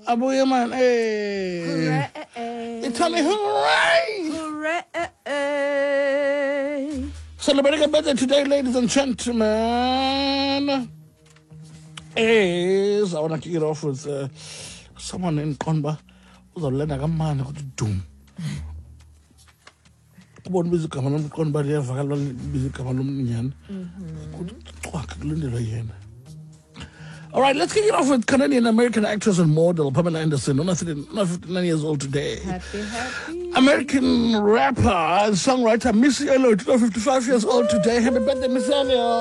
Abuya man, hey. Hooray. It's only hooray! Hooray. Celebrating a birthday today, ladies and gentlemen. Is I want to kick it off with someone in Konba who's a learner man who's doom. Kubona music kamalum Konba dia vakalo music kamalum nyan. All right, let's kick it off with Canadian American actress and model Pamela Anderson, not 59 years old today. Happy. American rapper and songwriter Missy Elliott, 55 years old today. Happy birthday, Missy Elliott.